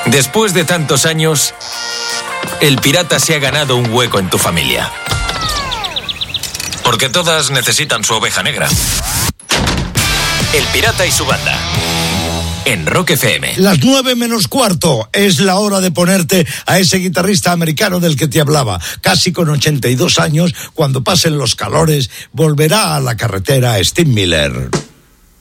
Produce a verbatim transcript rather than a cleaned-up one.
Después de tantos años, el pirata se ha ganado un hueco en tu familia. Porque todas necesitan su oveja negra. El pirata y su banda. En Rock F M. Las nueve menos cuarto. Es la hora de ponerte a ese guitarrista americano del que te hablaba. Casi con ochenta y dos años, cuando pasen los calores, volverá a la carretera Steve Miller.